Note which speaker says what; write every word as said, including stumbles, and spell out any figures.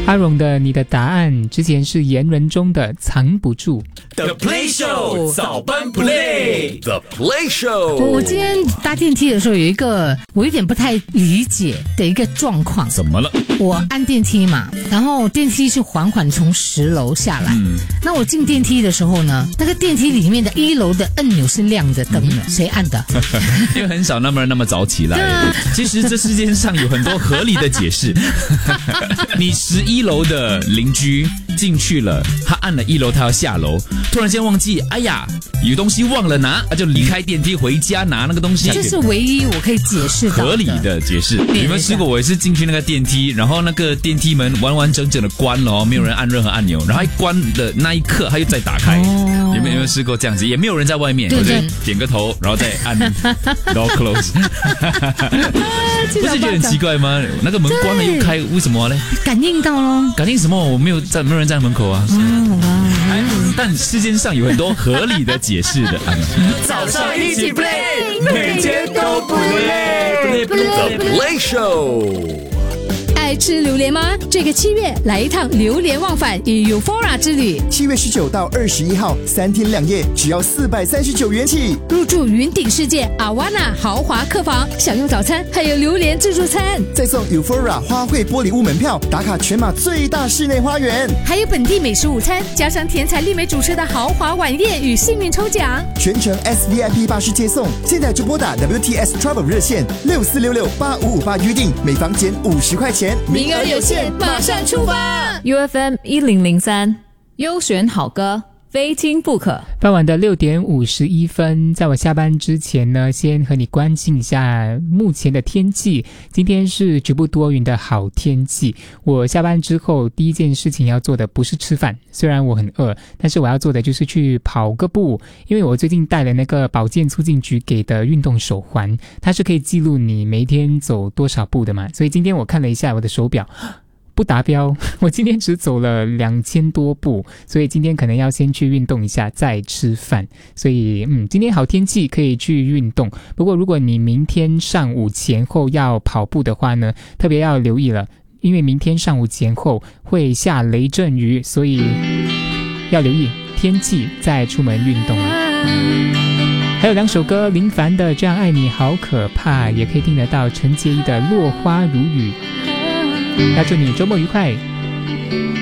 Speaker 1: 阿荣的你的答案之前是言人中的藏不住。
Speaker 2: The Play Show 早班 Play The Play Show。
Speaker 3: 我今天搭电梯的时候有一个我有点不太理解的一个状况。
Speaker 2: 怎么了？
Speaker 3: 我按电梯嘛，然后电梯是缓缓从十楼下来、嗯、那我进电梯的时候呢，那个电梯里面的一楼的按钮是亮着灯的、嗯、谁按的？
Speaker 2: 因为很少那么人那么早起来、啊、其实这世界上有很多合理的解释你十一楼的邻居进去了，他按了一楼，他要下楼，突然间忘记，哎呀有东西忘了拿，他就离开电梯回家拿那个东西。
Speaker 3: 这是唯一我可以解释到的
Speaker 2: 合理的解释。你们试过？我也是进去那个电梯，然后那个电梯门完完整整的关了、哦、没有人按任何按钮，然后一关的那一刻他又再打开、哦、有没有有没有试过这样子？也没有人在外面，
Speaker 3: 对对，
Speaker 2: 点个头然后再按door close 不是觉得很奇怪吗？那个门关了又开，为什么呢？
Speaker 3: 感应到咯。
Speaker 2: 感应什么？我没有在，没有人在门口啊、
Speaker 3: 嗯
Speaker 2: 哎、但世界上有很多合理的解释的
Speaker 4: 早上一起 play， 每天都不累。
Speaker 2: The Play Show。
Speaker 5: 爱吃榴莲吗？这个七月来一趟榴莲忘返与 Euphoria 之旅。
Speaker 6: 七月十九到二十一号，三天两夜，只要四百三十九元起。
Speaker 5: 入住云顶世界阿瓦纳豪华客房，享用早餐，还有榴莲自助餐，
Speaker 6: 再送 Euphoria 花卉玻璃屋门票，打卡全马最大室内花园，
Speaker 5: 还有本地美食午餐，加上甜彩丽美主持的豪华晚宴与幸运抽奖，
Speaker 6: 全程 S V I P 巴士接送。现在就拨打 W T S Travel 热线六四六六八五五八预定，每房减五十块钱。
Speaker 5: 名额有限，马上出发
Speaker 7: ！U F M 一零零三，优选好歌，非听不可。
Speaker 1: 傍晚的六点五十一分，在我下班之前呢，先和你关心一下目前的天气。今天是局部多云的好天气。我下班之后第一件事情要做的不是吃饭，虽然我很饿，但是我要做的就是去跑个步。因为我最近带了那个保健促进局给的运动手环，它是可以记录你每天走多少步的嘛，所以今天我看了一下我的手表，不达标，我今天只走了两千多步，所以今天可能要先去运动一下再吃饭。所以嗯，今天好天气可以去运动。不过如果你明天上午前后要跑步的话呢，特别要留意了，因为明天上午前后会下雷阵雨，所以要留意天气再出门运动了。还有两首歌，林凡的这样爱你好可怕，也可以听得到陈洁仪的落花如雨。要祝你周末愉快。